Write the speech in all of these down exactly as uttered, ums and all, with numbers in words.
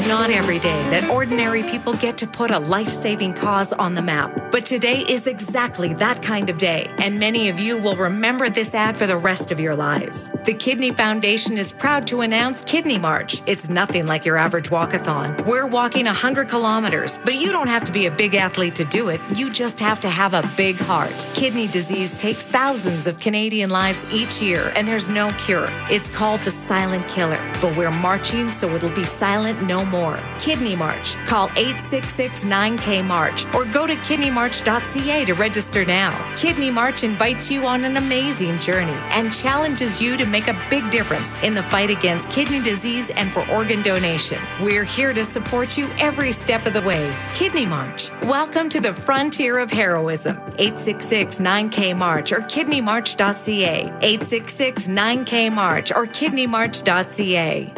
not every day that ordinary people get to put a life-saving cause on the map. But today is exactly that kind of day, and many of you will remember this ad for the rest of your lives. The Kidney Foundation is proud to announce Kidney March. It's nothing like your average walkathon. We're walking one hundred kilometers, but you don't have to be a big athlete to do it. You just have to have a big heart. Kidney disease takes thousands of Canadian lives each year, and there's no cure. It's called the silent killer, but we're marching so it'll be silent no more. Kidney March. Call eight six six nine K March or go to kidney march dot c a to register now. Kidney March invites you on an amazing journey and challenges you to make a big difference in the fight against kidney disease and for organ donation. We're here to support you every step of the way. Kidney March. Welcome to the frontier of heroism. eight six six nine K March or kidney march dot c a. eight six six nine K March or kidney march dot c a.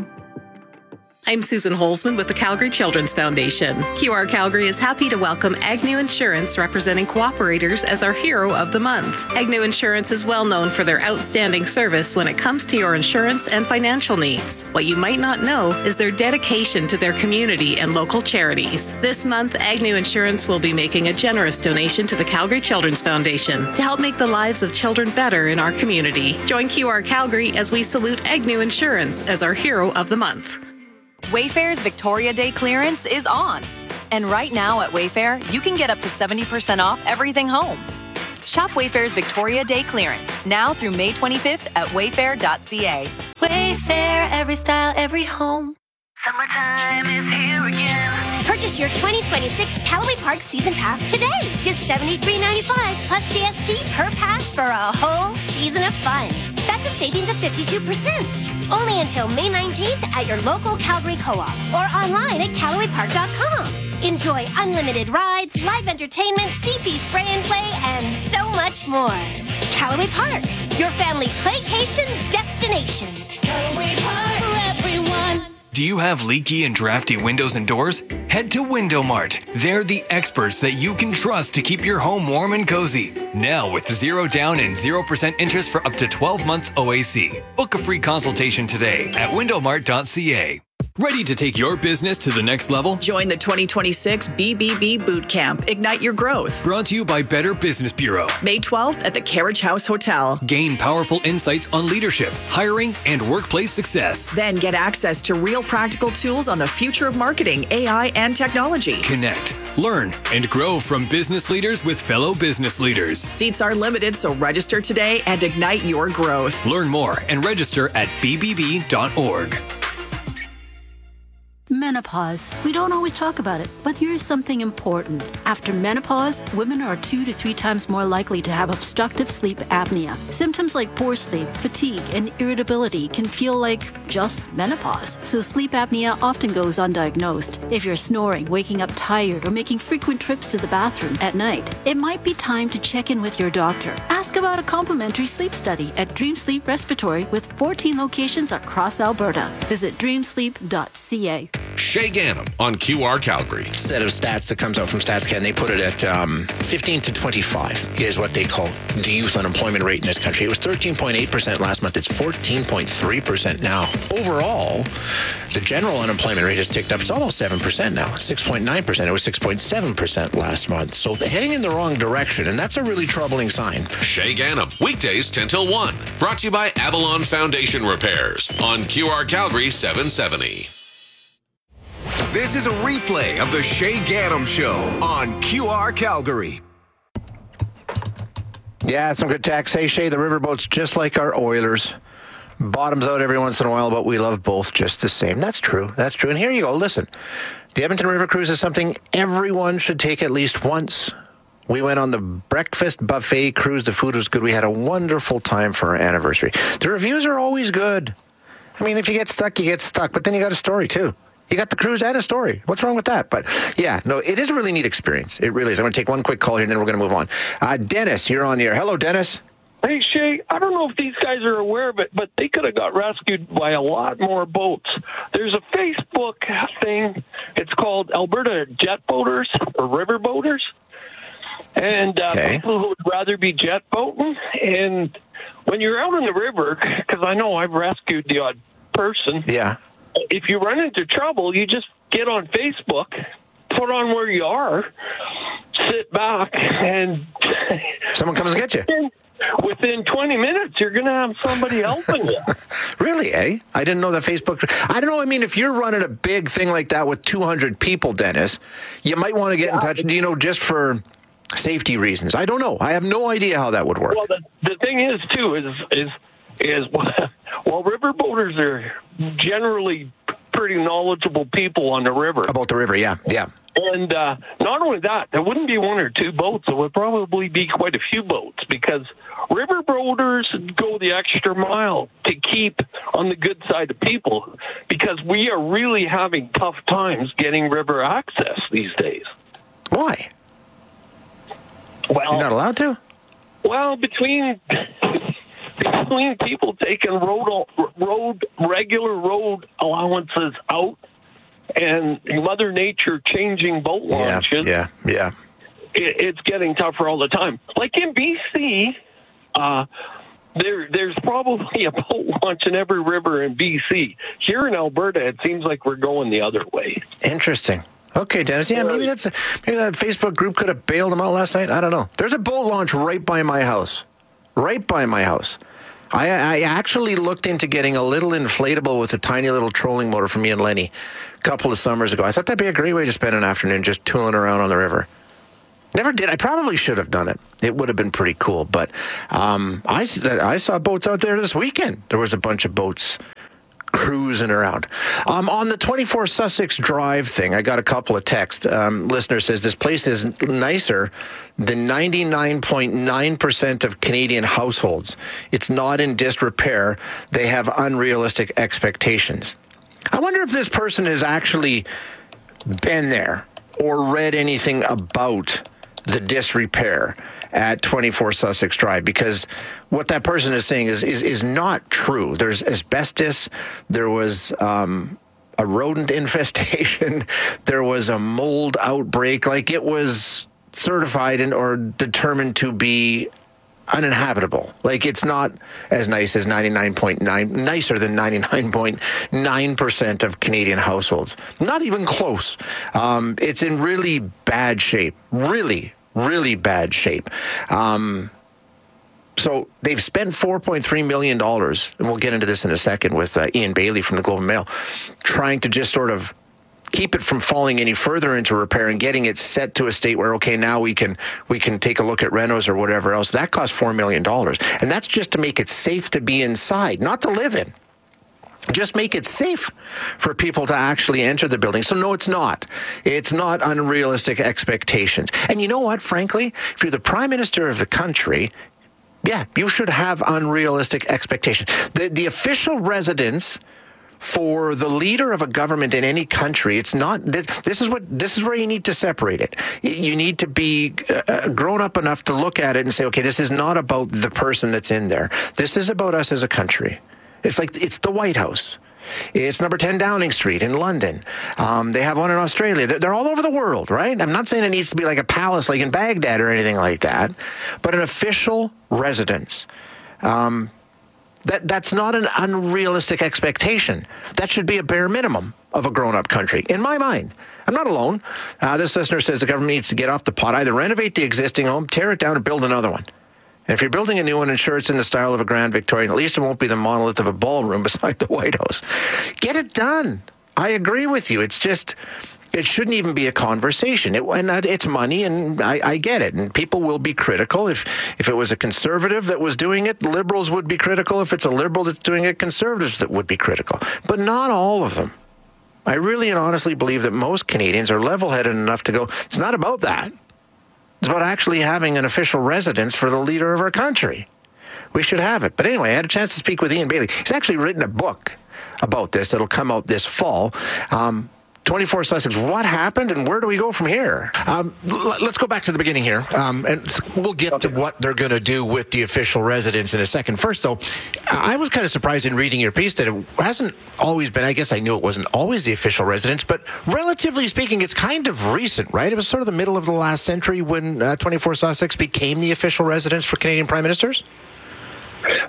I'm Susan Holzman with the Calgary Children's Foundation. Q R Calgary is happy to welcome Agnew Insurance, representing cooperators, as our Hero of the Month. Agnew Insurance is well known for their outstanding service when it comes to your insurance and financial needs. What you might not know is their dedication to their community and local charities. This month, Agnew Insurance will be making a generous donation to the Calgary Children's Foundation to help make the lives of children better in our community. Join Q R Calgary as we salute Agnew Insurance as our Hero of the Month. Wayfair's Victoria Day clearance is on. And right now at Wayfair, you can get up to seventy percent off everything home. Shop Wayfair's Victoria Day clearance now through May twenty-fifth at wayfair dot c a. Wayfair, every style, every home. Summertime is here again. Purchase your twenty twenty-six Callaway Park Season Pass today. Just seventy-three ninety-five plus G S T per pass for a whole season of fun. That's a savings of fifty-two percent. Only until May nineteenth at your local Calgary Co-op or online at callaway park dot com. Enjoy unlimited rides, live entertainment, C P spray and play, and so much more. Callaway Park, your family playcation destination. Callaway Park for everyone. Do you have leaky and drafty windows and doors? Head to Window Mart. They're the experts that you can trust to keep your home warm and cozy. Now with zero down and zero percent interest for up to twelve months O A C. Book a free consultation today at window mart dot c a. Ready to take your business to the next level? Join the twenty twenty-six B B B Boot Camp. Ignite your growth. Brought to you by Better Business Bureau. May twelfth at the Carriage House Hotel. Gain powerful insights on leadership, hiring, and workplace success. Then get access to real practical tools on the future of marketing, A I, and technology. Connect, learn, and grow from business leaders with fellow business leaders. Seats are limited, so register today and ignite your growth. Learn more and register at b b b dot org. Menopause. We don't always talk about it, but here is something important. After menopause, women are two to three times more likely to have obstructive sleep apnea. Symptoms like poor sleep, fatigue, and irritability can feel like just menopause. So sleep apnea often goes undiagnosed. If you're snoring, waking up tired, or making frequent trips to the bathroom at night, it might be time to check in with your doctor. Ask about a complimentary sleep study at Dream Sleep Respiratory with fourteen locations across Alberta. Visit dream sleep dot c a. Shay Ganem on Q R Calgary. Set of stats that comes out from StatsCan, they put it at um, fifteen to twenty-five is what they call the youth unemployment rate in this country. It was thirteen point eight percent last month. It's fourteen point three percent now. Overall, the general unemployment rate has ticked up. It's almost seven percent now, six point nine percent. It was six point seven percent last month. So heading in the wrong direction, and that's a really troubling sign. Shay Ganem, weekdays ten till one. Brought to you by Avalon Foundation Repairs on Q R Calgary seven seventy. This is a replay of the Shay Ganem Show on Q R Calgary. Yeah, some good taxation. The riverboat's just like our Oilers. Bottoms out every once in a while, but we love both just the same. That's true. That's true. And here you go. Listen, the Edmonton River Cruise is something everyone should take at least once. We went on the breakfast buffet cruise. The food was good. We had a wonderful time for our anniversary. The reviews are always good. I mean, if you get stuck, you get stuck. But then you got a story, too. You got the cruise and a story. What's wrong with that? But yeah, no, it is a really neat experience. It really is. I'm going to take one quick call here and then we're going to move on. Uh, Dennis, you're on the air. Hello, Dennis. Hey, Shay, I don't know if these guys are aware of it, but they could have got rescued by a lot more boats. There's a Facebook thing. It's called Alberta Jet Boaters or River Boaters. And uh, okay. people who would rather be jet boating. And when you're out on the river, because I know I've rescued the odd person. Yeah. If you run into trouble, you just get on Facebook, put on where you are, sit back, and someone comes and gets you. Within, within twenty minutes, you're going to have somebody helping you. Really, eh? I didn't know that Facebook... I don't know. I mean, if you're running a big thing like that with two hundred people, Dennis, you might want to get yeah. in touch, you know, just for safety reasons. I don't know. I have no idea how that would work. Well, the, the thing is, too, is, is, is while riverboaters are generally pretty knowledgeable people on the river. About the river, yeah, yeah. And uh, not only that, there wouldn't be one or two boats. There would probably be quite a few boats because riverboaters go the extra mile to keep on the good side of people because we are really having tough times getting river access these days. Why? Well, you're not allowed to? Well, between between people taking road road regular road allowances out and Mother Nature changing boat launches, yeah, yeah, yeah. It, it's getting tougher all the time. Like in B C, uh, there there's probably a boat launch in every river in B C. Here in Alberta, it seems like we're going the other way. Interesting. Okay, Dennis. Yeah, maybe that's maybe that Facebook group could have bailed them out last night. I don't know. There's a boat launch right by my house. Right by my house. I, I actually looked into getting a little inflatable with a tiny little trolling motor for me and Lenny a couple of summers ago. I thought that'd be a great way to spend an afternoon just tooling around on the river. Never did. I probably should have done it. It would have been pretty cool. But um, I, I saw boats out there this weekend. There was a bunch of boats cruising around. Um, on the twenty-four Sussex Drive thing, I got a couple of texts. Um, listener says this place is nicer than ninety-nine point nine percent of Canadian households. It's not in disrepair. They have unrealistic expectations. I wonder if this person has actually been there or read anything about the disrepair at twenty-four Sussex Drive, because what that person is saying is is, is not true. There's asbestos. There was um, a rodent infestation. There was a mold outbreak. Like, it was certified and or determined to be uninhabitable. Like, it's not as nice as ninety-nine point nine, nicer than ninety-nine point nine percent of Canadian households. Not even close. Um, it's in really bad shape. Really, really bad shape. Um, so they've spent four point three million dollars, and we'll get into this in a second with uh, Ian Bailey from the Globe and Mail, trying to just sort of keep it from falling any further into repair and getting it set to a state where, okay, now we can we can take a look at renos or whatever else. That cost four million dollars. And that's just to make it safe to be inside, not to live in. Just make it safe for people to actually enter the building. So no, it's not. It's not unrealistic expectations. And you know what, frankly, if you're the Prime Minister of the country, yeah, you should have unrealistic expectations. The, the official residence for the leader of a government in any country, it's not, this, this is what, this is where you need to separate it. You need to be uh, grown up enough to look at it and say, okay, this is not about the person that's in there. This is about us as a country. It's like, it's the White House. It's number ten Downing Street in London. Um, they have one in Australia. They're, they're all over the world, right? I'm not saying it needs to be like a palace like in Baghdad or anything like that, but an official residence. Um, that that's not an unrealistic expectation. That should be a bare minimum of a grown-up country, in my mind. I'm not alone. Uh, this listener says the government needs to get off the pot, either renovate the existing home, tear it down, or build another one. And if you're building a new one, ensure it's in the style of a Grand Victorian. At least it won't be the monolith of a ballroom beside the White House. Get it done. I agree with you. It's just, it shouldn't even be a conversation. It, and it's money, and I, I get it. And people will be critical. If if it was a conservative that was doing it, liberals would be critical. If it's a liberal that's doing it, conservatives that would be critical. But not all of them. I really and honestly believe that most Canadians are level-headed enough to go, it's not about that. It's about actually having an official residence for the leader of our country. We should have it. But anyway, I had a chance to speak with Ian Bailey. He's actually written a book about this that'll come out this fall. Um, twenty-four Sussex, what happened and where do we go from here? Um, l- let's go back to the beginning here, um, and we'll get okay. to what they're going to do with the official residence in a second. First, though, I was kind of surprised in reading your piece that it hasn't always been, I guess I knew it wasn't always the official residence, but relatively speaking, it's kind of recent, right? It was sort of the middle of the last century when uh, twenty-four Sussex became the official residence for Canadian Prime Ministers?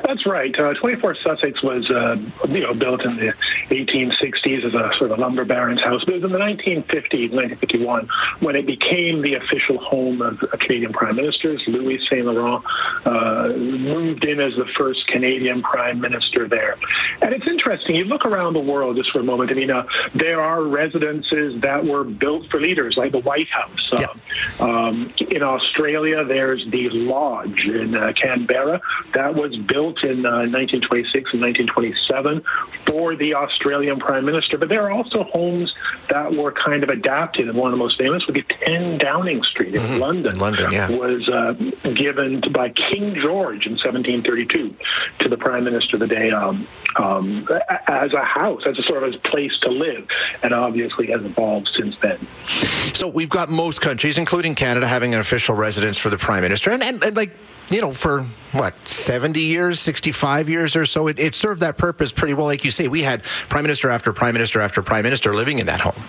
That's right. Uh, twenty-four Sussex was, uh, you know, built in the eighteen sixties as a sort of lumber baron's house. But it was in the nineteen fifties, nineteen fifty-one, when it became the official home of Canadian prime ministers. Louis Saint Laurent uh, moved in as the first Canadian prime minister there. And it's interesting. You look around the world just for a moment. I mean, uh, there are residences that were built for leaders, like the White House. Uh, yeah. um, in Australia, there's the Lodge in uh, Canberra that was built in uh, nineteen twenty-six and nineteen twenty-seven for the Australian Prime Minister. But there are also homes that were kind of adapted, and one of the most famous would be ten Downing Street in mm-hmm. London. London, yeah. was uh, given to, by King George in seventeen thirty-two to the Prime Minister of the day um, um, as a house, as a sort of a place to live, and obviously has evolved since then. So we've got most countries, including Canada, having an official residence for the Prime Minister, and, and, and like, you know, for what, seventy years, sixty-five years or so, it, it served that purpose pretty well. Like you say, we had Prime Minister after Prime Minister after Prime Minister living in that home.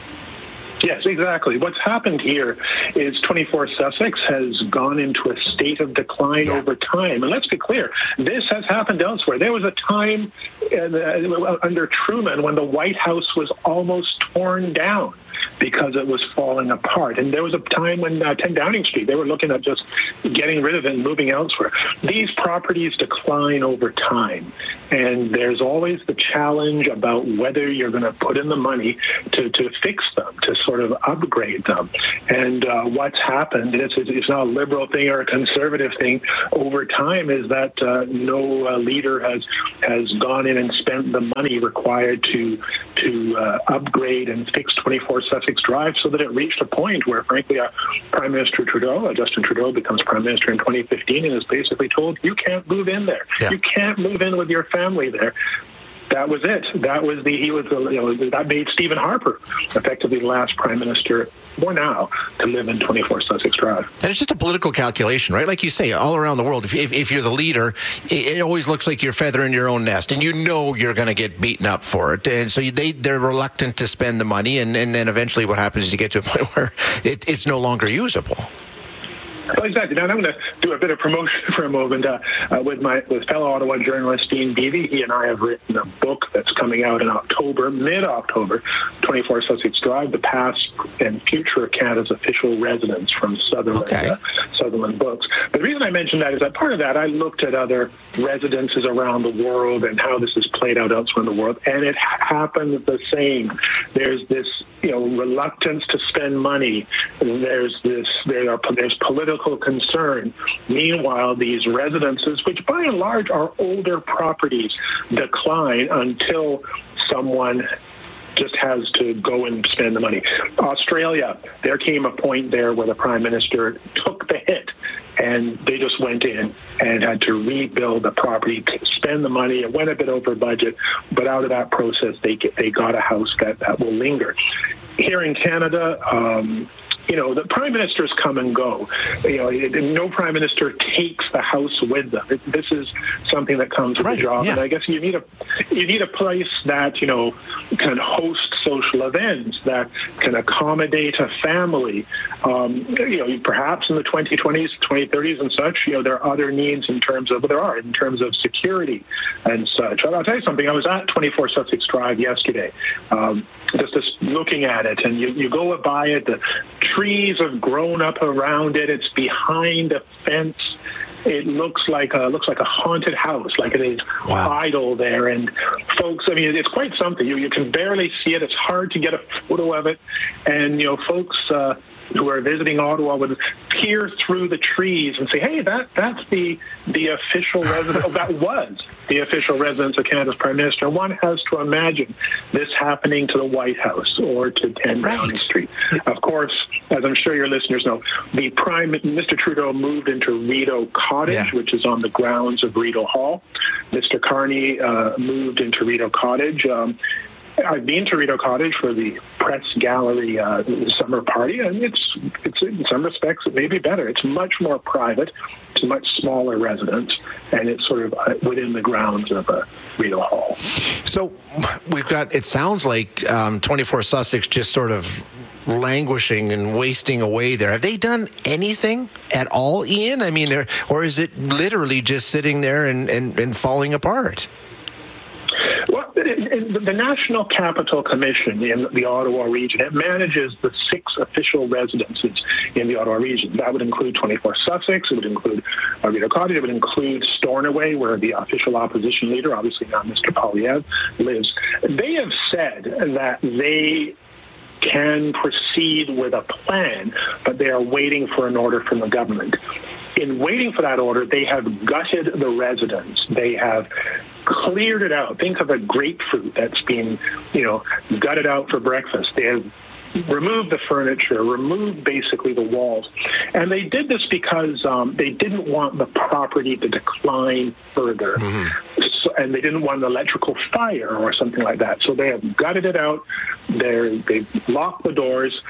Yes, exactly. What's happened here is twenty-four Sussex has gone into a state of decline yeah. over time. And let's be clear, this has happened elsewhere. There was a time uh, under Truman when the White House was almost torn down because it was falling apart. And there was a time when uh, ten Downing Street, they were looking at just getting rid of it and moving elsewhere. These properties decline over time. And there's always the challenge about whether you're going to put in the money to, to fix them, to sort of upgrade them. And uh, what's happened, it's, it's not a liberal thing or a conservative thing, over time is that uh, no uh, leader has has gone in and spent the money required to, to uh, upgrade and fix twenty-four Sussex Drive, so that it reached a point where, frankly, uh, Prime Minister Trudeau, uh, Justin Trudeau, becomes Prime Minister in twenty fifteen and is basically told, you can't move in there. Yeah. You can't move in with your family there. That was it. That was the, he was the, you know, that made Stephen Harper effectively the last Prime Minister, for now, to live in twenty-four Sussex Drive. And it's just a political calculation, right? Like you say, all around the world, if, if, if you're the leader, it, it always looks like you're feathering your own nest, and you know you're going to get beaten up for it. And so they, they're reluctant to spend the money, and, and then eventually what happens is you get to a point where it, it's no longer usable. Well, exactly. Now, I'm going to do a bit of promotion for a moment uh, uh, with my with fellow Ottawa journalist Dean Beavy. He and I have written a book that's coming out in October, mid-October, twenty-four Sussex Drive, The Past and Future of Canada's Official Residence, from Sutherland, okay. uh, Sutherland Books. But the reason I mentioned that is that part of that, I looked at other residences around the world and how this is played out elsewhere in the world, and it happens the same. There's this, you know, reluctance to spend money. There's this, there are, there's political concern. Meanwhile, these residences, which by and large are older properties, decline until someone just has to go and spend the money. Australia, there came a point there where the Prime Minister took the hit, and they just went in and had to rebuild the property, spend the money. It went a bit over budget, but out of that process, they get, they got a house that, that will linger. Here in Canada, um, you know, the prime ministers come and go. You know, no prime minister takes the house with them. It, this is something that comes with right, the job. Yeah. And I guess you need a you need a place that, you know, can host social events, that can accommodate a family. Um, you know, perhaps in the twenty twenties, twenty thirties and such, you know, there are other needs in terms of, well, there are in terms of security and such. I'll tell you something. I was at twenty-four Sussex Drive yesterday, um, just, just looking at it, and you, you go by it, the trees have grown up around it. It's behind a fence. It looks like a looks like a haunted house, like it is wow. idle there. And folks, I mean, it's quite something. You you can barely see it. It's hard to get a photo of it. And you know, folks uh, who are visiting Ottawa would peer through the trees and say, "Hey, that that's the the official residence. Oh, that was the official residence of Canada's Prime Minister." One has to imagine this happening to the White House or to ten right. Downing Street. Of course, as I'm sure your listeners know, the Prime Mister Trudeau moved into Rideau Cottage, yeah. which is on the grounds of Rideau Hall. Mister Carney uh, moved into Rideau Cottage. Um, I've been to Rideau Cottage for the press gallery uh, summer party, and it's it's in some respects it may be better. It's much more private. It's a much smaller residence, and it's sort of uh, within the grounds of uh, Rideau Hall. So we've got. It sounds like um, twenty-four Sussex just sort of languishing and wasting away there. Have they done anything at all, Ian? I mean, or is it literally just sitting there and, and, and falling apart? Well, the National Capital Commission in the Ottawa region, it manages the six official residences in the Ottawa region. That would include twenty-four Sussex, it would include Rideau Cottage, it would include Stornoway, where the official opposition leader, obviously not Mister Poilievre, lives. They have said that they can proceed with a plan, but they are waiting for an order from the government. In waiting for that order, they have gutted the residence. They have cleared it out. Think of a grapefruit that's been, you know, gutted out for breakfast. They have removed the furniture, removed basically the walls. And they did this because um, they didn't want the property to decline further. Mm-hmm. So, and they didn't want an electrical fire or something like that. So they have gutted it out. They're, they've locked the doors.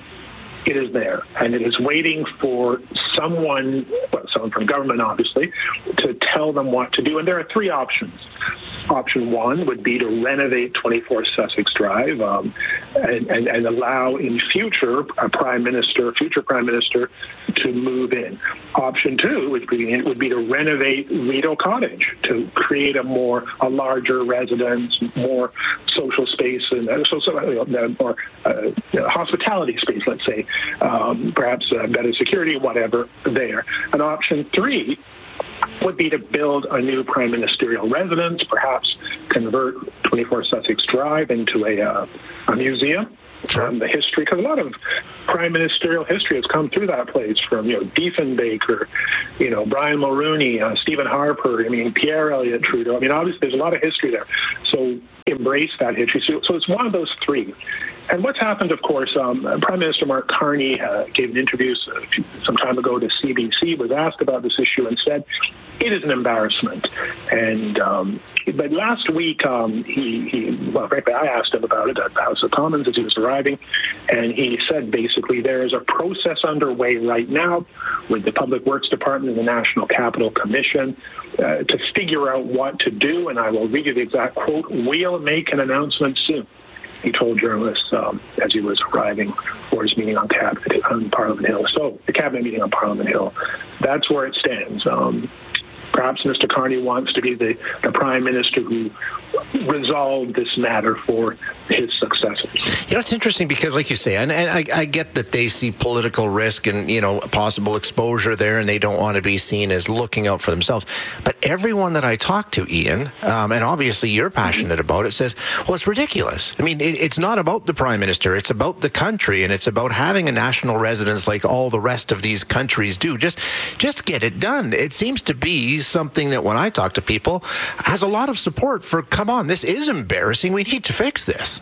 It is there, and it is waiting for someone, well, someone from government, obviously, to tell them what to do. And there are three options. Option one would be to renovate twenty-four Sussex Drive um, and, and, and allow in future a prime minister, future prime minister, to move in. Option two would be would be to renovate Rideau Cottage to create a more a larger residence, more social space, and uh, so, so, uh, more uh, hospitality space. Let's say, um, perhaps uh, better security, whatever. There. And option three would be to build a new prime ministerial residence, perhaps convert twenty-four Sussex Drive into a, uh, a museum. Sure. Um, the history, because a lot of prime ministerial history has come through that place, from, you know, Diefenbaker, you know, Brian Mulroney, uh, Stephen Harper, I mean, Pierre Elliott Trudeau. I mean, obviously there's a lot of history there. So embrace that history. So, so it's one of those three. And what's happened, of course, um, Prime Minister Mark Carney uh, gave an interview some time ago to C B C, was asked about this issue and said, it is an embarrassment. And um, but last week, um, he, he, well, frankly, I asked him about it at the House of Commons as he was arriving, and he said basically there is a process underway right now with the Public Works Department and the National Capital Commission uh, to figure out what to do, and I will read you the exact quote, "We'll make an announcement soon," he told journalists um, as he was arriving for his meeting on, cabinet, on Parliament Hill. So the cabinet meeting on Parliament Hill, that's where it stands. Um, perhaps Mister Carney wants to be the, the Prime Minister who resolved this matter for his successors. You know, it's interesting because, like you say, and, and I, I get that they see political risk and, you know, possible exposure there, and they don't want to be seen as looking out for themselves. But everyone that I talk to, Ian, um, and obviously you're passionate about it, says, well, it's ridiculous. I mean, it, it's not about the Prime Minister. It's about the country, and it's about having a national residence like all the rest of these countries do. Just, just get it done. It seems to be something that, when I talk to people, has a lot of support for, come on, this is embarrassing. We need to fix this.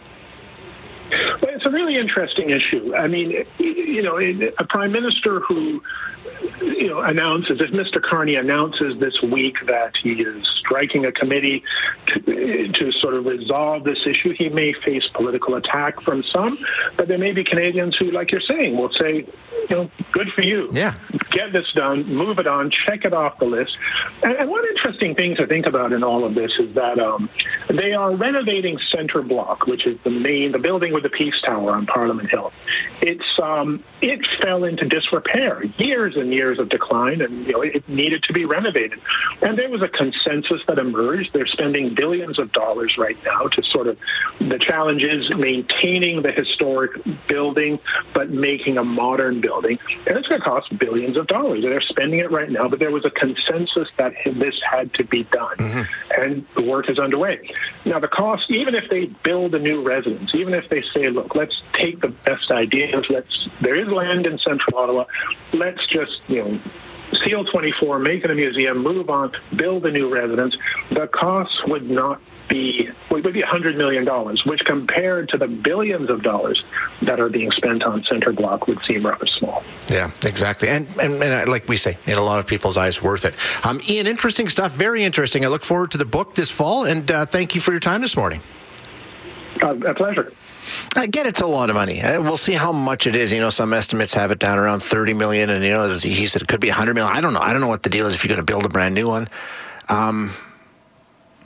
Well, it's a really interesting issue. I mean, you know, a prime minister who, you know, announces, if Mister Carney announces this week that he is striking a committee to, to sort of resolve this issue, he may face political attack from some, but there may be Canadians who, like you're saying, will say, you know, good for you. Yeah. Get this done, move it on, check it off the list. And, and one interesting thing to think about in all of this is that um, they are renovating Centre Block, which is the main, the building with the Peace Tower on Parliament Hill. It's um, it fell into disrepair, years and years of decline, and you know it needed to be renovated. And there was a consensus that emerged. They're spending billions of dollars right now to sort of, the challenge is maintaining the historic building, but making a modern building. And it's going to cost billions of dollars. They're spending it right now, but there was a consensus that this had to be done. Mm-hmm. And the work is underway. Now, the cost, even if they build a new residence, even if they say, look, let's take the best ideas, let's, there is land in central Ottawa, let's just, you know, seal twenty-four, make it a museum, move on, build a new residence, the cost would not be, would be one hundred million dollars, which compared to the billions of dollars that are being spent on Centre Block would seem rather small. Yeah, exactly. And, and, and like we say, in a lot of people's eyes, worth it. Um, Ian, interesting stuff, very interesting. I look forward to the book this fall, and uh, thank you for your time this morning. Uh, a pleasure. Again, it's a lot of money. We'll see how much it is. You know, some estimates have it down around thirty million, and you know, as he said, it could be one hundred million. I don't know. I don't know what the deal is if you're going to build a brand new one. Um,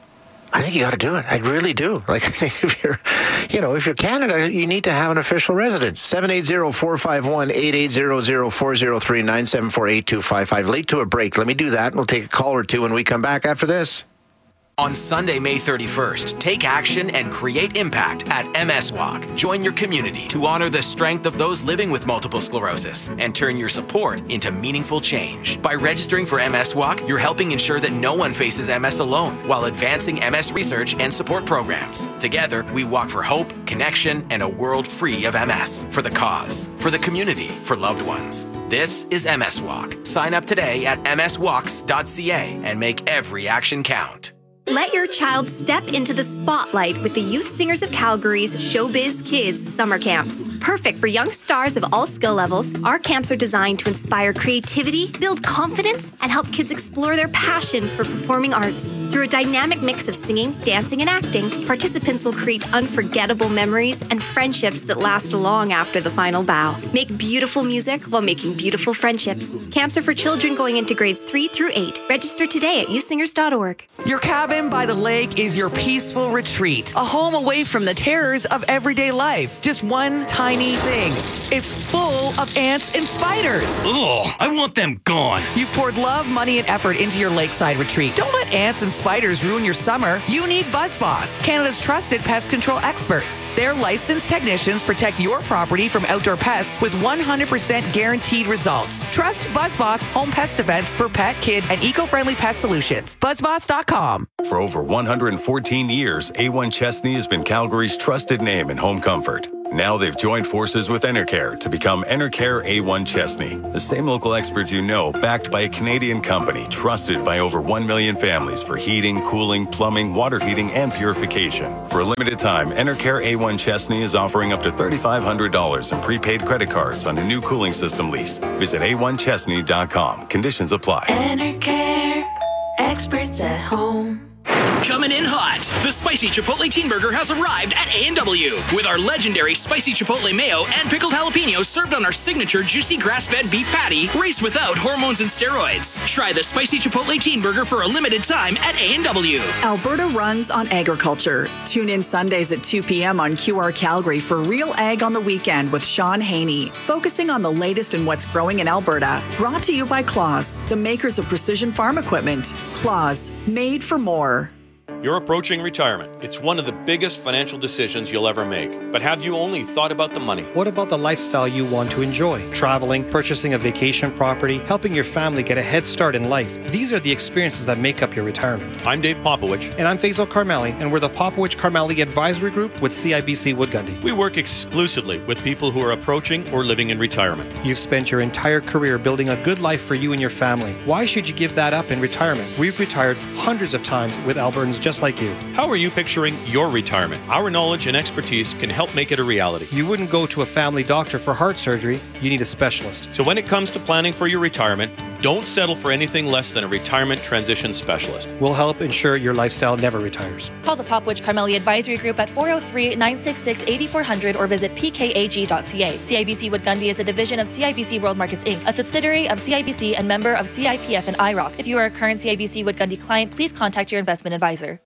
I think you got to do it. I really do. Like, I think if you're, you know, if you're Canada, you need to have an official residence. seven eight zero, four five one, eight eight zero zero, four zero three, nine seven four, eight two five five. Late to a break. Let me do that. We'll take a call or two when we come back after this. On Sunday, May thirty-first, take action and create impact at M S Walk. Join your community to honor the strength of those living with multiple sclerosis and turn your support into meaningful change. By registering for M S Walk, you're helping ensure that no one faces M S alone while advancing M S research and support programs. Together, we walk for hope, connection, and a world free of M S. For the cause, for the community, for loved ones. This is M S Walk. Sign up today at m s walks dot c a and make every action count. Let your child step into the spotlight with the Youth Singers of Calgary's Showbiz Kids summer camps. Perfect for young stars of all skill levels, our camps are designed to inspire creativity, build confidence, and help kids explore their passion for performing arts. Through a dynamic mix of singing, dancing, and acting, participants will create unforgettable memories and friendships that last long after the final bow. Make beautiful music while making beautiful friendships. Camps are for children going into grades three through eight. Register today at youth singers dot org. Your cabin by the lake is your peaceful retreat, a home away from the terrors of everyday life. Just one tiny thing. It's full of ants and spiders. Ugh, I want them gone. You've poured love, money, and effort into your lakeside retreat. Don't let ants and spiders ruin your summer. You need BuzzBoss, Canada's trusted pest control experts. Their licensed technicians protect your property from outdoor pests with one hundred percent guaranteed results. Trust BuzzBoss Home Pest Defense for pet, kid, and eco-friendly pest solutions. buzz boss dot com. For over one hundred fourteen years, A one Chesney has been Calgary's trusted name in home comfort. Now they've joined forces with Enercare to become Enercare A one Chesney. The same local experts you know, backed by a Canadian company, trusted by over one million families for heating, cooling, plumbing, water heating, and purification. For a limited time, Enercare A one Chesney is offering up to three thousand five hundred dollars in prepaid credit cards on a new cooling system lease. Visit a one chesney dot com. Conditions apply. Enercare, experts at home. Coming in hot, the Spicy Chipotle Teen Burger has arrived at A and W with our legendary Spicy Chipotle Mayo and pickled jalapenos served on our signature juicy grass-fed beef patty raised without hormones and steroids. Try the Spicy Chipotle Teen Burger for a limited time at A and W. Alberta runs on agriculture. Tune in Sundays at two p.m. on Q R Calgary for Real Ag on the Weekend with Sean Haney, focusing on the latest in what's growing in Alberta. Brought to you by Claus, the makers of precision farm equipment. Claus, made for more. You're approaching retirement. It's one of the biggest financial decisions you'll ever make. But have you only thought about the money? What about the lifestyle you want to enjoy? Traveling, purchasing a vacation property, helping your family get a head start in life. These are the experiences that make up your retirement. I'm Dave Popowich. And I'm Faisal Karmali, and we're the Popowich Karmali Advisory Group with C I B C Wood Gundy. We work exclusively with people who are approaching or living in retirement. You've spent your entire career building a good life for you and your family. Why should you give that up in retirement? We've retired hundreds of times with Albertans just like you. How are you picturing your retirement? Our knowledge and expertise can help make it a reality. You wouldn't go to a family doctor for heart surgery. You need a specialist. So when it comes to planning for your retirement, don't settle for anything less than a retirement transition specialist. We'll help ensure your lifestyle never retires. Call the Popwich Karmali Advisory Group at four oh three, nine six six, eight four hundred or visit p k a g dot c a. C I B C Wood Gundy is a division of C I B C World Markets Incorporated, a subsidiary of C I B C and member of C I P F and I R O C. If you are a current C I B C Wood Gundy client, please contact your investment advisor.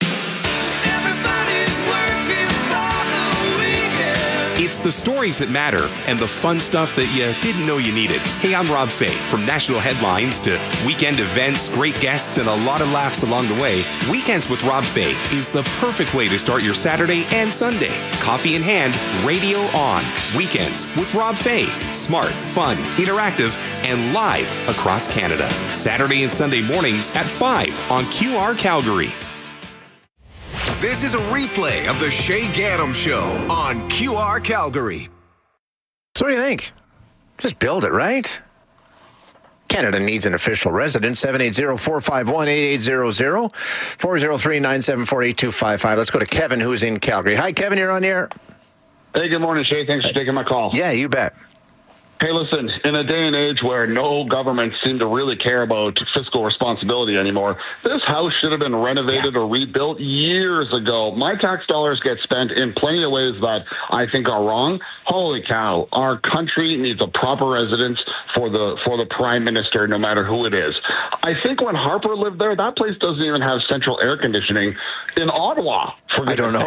It's the stories that matter and the fun stuff that you didn't know you needed. Hey, I'm Rob Fay. From national headlines to weekend events, great guests, and a lot of laughs along the way, Weekends with Rob Fay is the perfect way to start your Saturday and Sunday. Coffee in hand, radio on. Weekends with Rob Fay. Smart, fun, interactive, and live across Canada. Saturday and Sunday mornings at five on Q R Calgary. This is a replay of the Shay Gaddam Show on Q R Calgary. So what do you think? Just build it, right? Canada needs an official resident. seven eight zero, four five one, eight eight zero zero, four oh three, nine seven four, eight two five five. Let's go to Kevin, who's in Calgary. Hi, Kevin, you're on the air. Hey, good morning, Shay. Thanks for taking my call. Yeah, you bet. Hey, listen, in a day and age where no governments seem to really care about fiscal responsibility anymore, this house should have been renovated or rebuilt years ago. My tax dollars get spent in plenty of ways that I think are wrong. Holy cow, our country needs a proper residence for the for the prime minister, no matter who it is. I think when Harper lived there, that place doesn't even have central air conditioning. In Ottawa, for I don't know.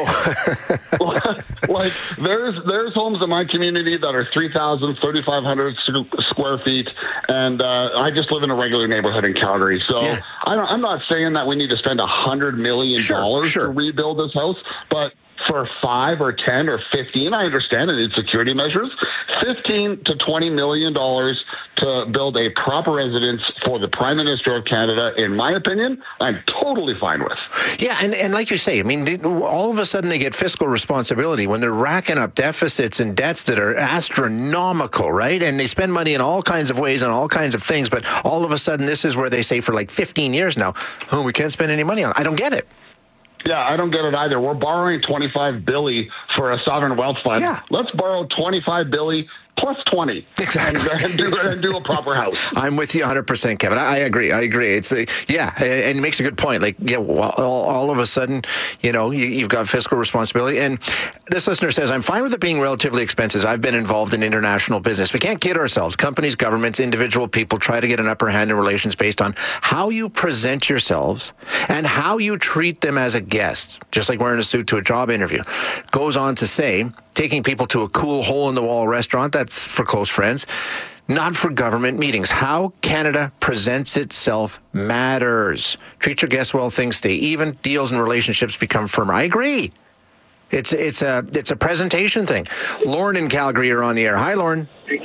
like, there's there's homes in my community that are three thousand, thirty-five hundred square feet, and uh, I just live in a regular neighborhood in Calgary. So yeah. I don't, I'm not saying that we need to spend one hundred million dollars sure, sure. to rebuild this house, but for five or ten or fifteen, I understand it. It's security measures. Fifteen to twenty million dollars to build a proper residence for the Prime Minister of Canada, in my opinion, I'm totally fine with. Yeah, and, and like you say, I mean, they, all of a sudden they get fiscal responsibility when they're racking up deficits and debts that are astronomical, right? And they spend money in all kinds of ways on all kinds of things, but all of a sudden this is where they say for like fifteen years now, oh, we can't spend any money on it. I don't get it. Yeah, I don't get it either. We're borrowing twenty-five billion dollars for a sovereign wealth fund. Yeah. Let's borrow twenty-five billion dollars plus twenty exactly. and, and, do, and do a proper house. I'm with you one hundred percent, Kevin. I, I agree. I agree. It's a, yeah, and it makes a good point. Like, yeah, well, all, all of a sudden, you know, you, you've got fiscal responsibility. And this listener says, I'm fine with it being relatively expensive. I've been involved in international business. We can't kid ourselves. Companies, governments, individual people try to get an upper hand in relations based on how you present yourselves and how you treat them as a guest, just like wearing a suit to a job interview. Goes on to say, taking people to a cool hole-in-the-wall restaurant, that's for close friends, not for government meetings. How Canada presents itself matters. Treat your guests well, things stay even, deals and relationships become firmer. I agree. It's it's a it's a presentation thing. Lauren in Calgary, you're on the air. Hi, Lauren. Hey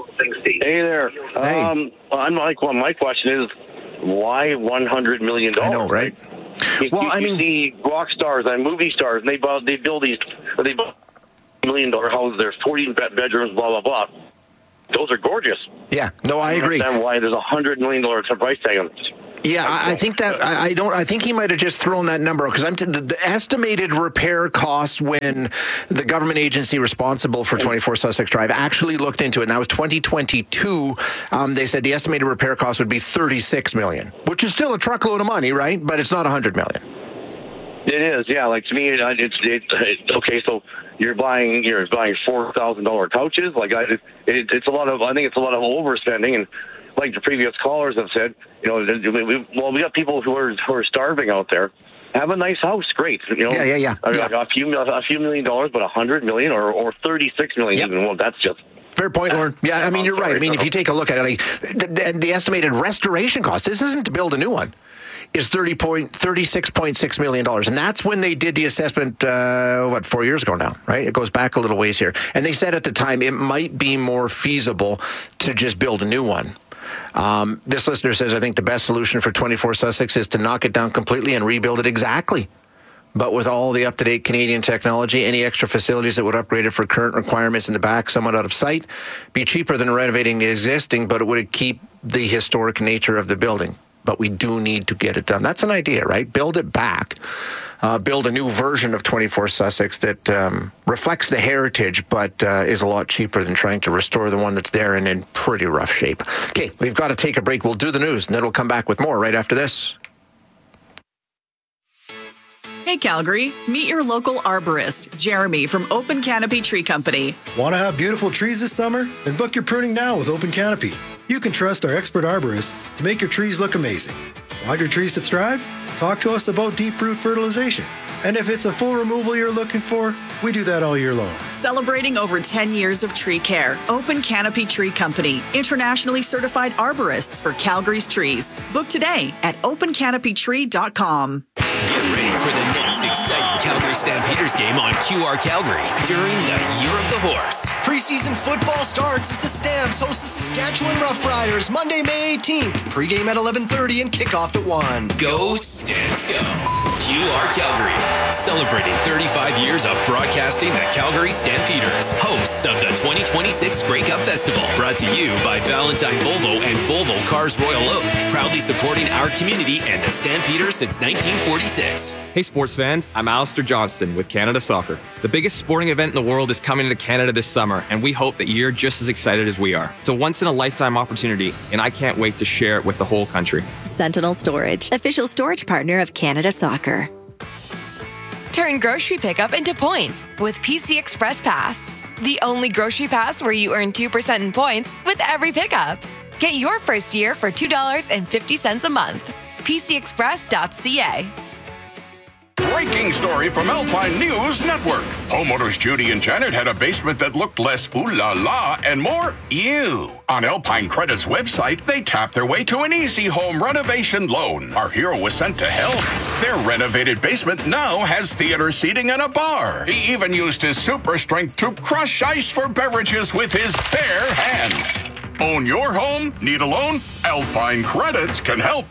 there. Hey. Um, I'm like, well, my question is, why one hundred million dollars? I know, right? You, well, you, I you mean, see rock stars and movie stars, and they build, they build these, or they build million dollar houses. There's fourteen bedrooms, blah blah blah. Those are gorgeous. Yeah, no, I, I agree. Understand why there's a hundred million dollar price tag on them. Yeah, I, I think that I, I don't. I think he might have just thrown that number because I'm t- the, the estimated repair cost when the government agency responsible for twenty-four Sussex Drive actually looked into it, and that was twenty twenty-two. Um, they said the estimated repair cost would be thirty-six million dollars, which is still a truckload of money, right? But it's not one hundred million dollars. It is, yeah. Like to me, it, it's it, it, okay. So you're buying you're buying four thousand dollar couches. Like I, it, it's a lot of. I think it's a lot of overspending, and like the previous callers have said, you know, we, well, we got people who are who are starving out there. Have a nice house, great. You know, yeah, yeah, yeah. A, yeah. a few a few million dollars, but a hundred million or or thirty six million. Yep. Even well, that's just. Fair point, Lauren. Yeah, I mean, you're right. I mean, if you take a look at it, like the, the estimated restoration cost, this isn't to build a new one, is thirty point thirty-six point six million dollars, and that's when they did the assessment. Uh, what four years ago now, right? It goes back a little ways here, and they said at the time it might be more feasible to just build a new one. Um, this listener says, I think the best solution for twenty-four Sussex is to knock it down completely and rebuild it exactly. But with all the up-to-date Canadian technology, any extra facilities that would upgrade it for current requirements in the back, somewhat out of sight, be cheaper than renovating the existing, but it would keep the historic nature of the building. But we do need to get it done. That's an idea, right? Build it back. Uh, build a new version of twenty-four Sussex that um, reflects the heritage, but uh, is a lot cheaper than trying to restore the one that's there and in pretty rough shape. Okay, we've got to take a break. We'll do the news, and then we'll come back with more right after this. Hey, Calgary, meet your local arborist, Jeremy from Open Canopy Tree Company. Want to have beautiful trees this summer? Then book your pruning now with Open Canopy. You can trust our expert arborists to make your trees look amazing. Want your trees to thrive? Talk to us about deep root fertilization. And if it's a full removal you're looking for, we do that all year long. Celebrating over ten years of tree care, Open Canopy Tree Company, internationally certified arborists for Calgary's trees. Book today at open canopy tree dot com. Get ready for the next exciting Calgary Stampeders game on Q R Calgary during the Year of the Horse. Preseason football starts as the Stamps host the Saskatchewan Roughriders Monday, May eighteenth. Pregame at eleven thirty and kickoff at one. Go Stamps, go! Q R Calgary, celebrating thirty-five years of broadcasting the Calgary Stampeders, hosts of the twenty twenty-six Grey Cup Festival. Brought to you by Valentine Volvo and Volvo Cars Royal Oak, proudly supporting our community and the Stampeders since nineteen forty-six. Hey sports fans, I'm Alistair Johnston with Canada Soccer. The biggest sporting event in the world is coming to Canada this summer, and we hope that you're just as excited as we are. It's a once-in-a-lifetime opportunity, and I can't wait to share it with the whole country. Sentinel Storage, official storage partner of Canada Soccer. Turn grocery pickup into points with P C Express Pass. The only grocery pass where you earn two percent in points with every pickup. Get your first year for two dollars and fifty cents a month. P C express dot c a. Breaking story from Alpine News Network. Homeowners Judy and Janet had a basement that looked less ooh la la and more ew. On Alpine Credit's website, they tapped their way to an easy home renovation loan. Our hero was sent to help. Their renovated basement now has theater seating and a bar. He even used his super strength to crush ice for beverages with his bare hands. Own your home? Need a loan? Alpine Credits can help.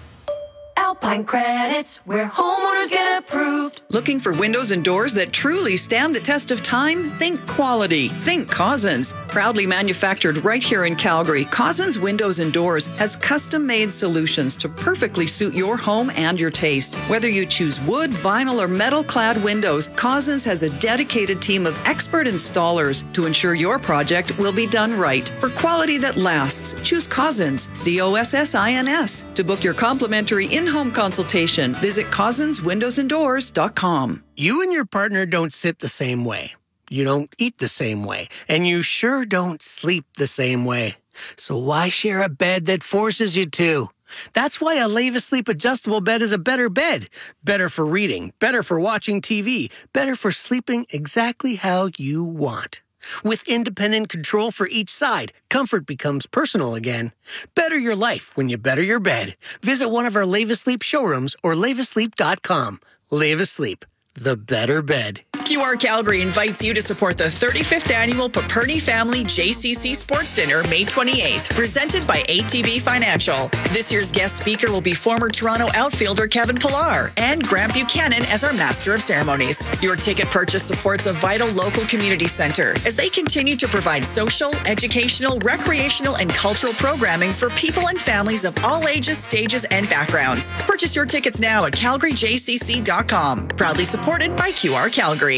Alpine Credits, where homeowners get approved. Looking for windows and doors that truly stand the test of time? Think quality. Think Cousins. Proudly manufactured right here in Calgary, Cousins Windows and Doors has custom-made solutions to perfectly suit your home and your taste. Whether you choose wood, vinyl, or metal-clad windows, Cousins has a dedicated team of expert installers to ensure your project will be done right. For quality that lasts, choose Cousins, C O S S I N S. To book your complimentary in-home consultation, visit cousins windows and doors dot com. You and your partner don't sit the same way. You don't eat the same way. And you sure don't sleep the same way. So why share a bed that forces you to? That's why a Leva Sleep adjustable bed is a better bed. Better for reading, better for watching T V, better for sleeping exactly how you want. With independent control for each side, comfort becomes personal again. Better your life when you better your bed. Visit one of our Leva Sleep showrooms or leva sleep dot com. Leva Sleep, the better bed. Q R Calgary invites you to support the thirty-fifth annual Paperny Family J C C Sports Dinner, May twenty-eighth, presented by A T B Financial. This year's guest speaker will be former Toronto outfielder Kevin Pillar and Grant Buchanan as our Master of Ceremonies. Your ticket purchase supports a vital local community center as they continue to provide social, educational, recreational, and cultural programming for people and families of all ages, stages, and backgrounds. Purchase your tickets now at calgary j c c dot com. Proudly supported by Q R Calgary.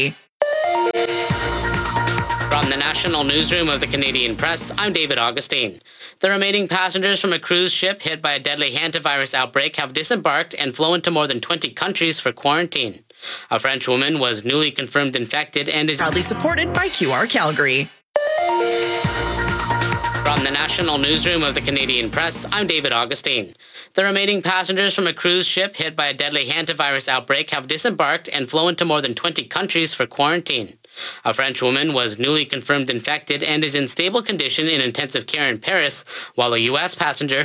From the National Newsroom of the Canadian Press, I'm David Augustine. The remaining passengers from a cruise ship hit by a deadly hantavirus outbreak have disembarked and flown to more than twenty countries for quarantine. A French woman was newly confirmed infected and is proudly supported by Q R Calgary. From the National Newsroom of the Canadian Press, I'm David Augustine. The remaining passengers from a cruise ship hit by a deadly hantavirus outbreak have disembarked and flown to more than twenty countries for quarantine. A French woman was newly confirmed infected and is in stable condition in intensive care in Paris, while a U S passenger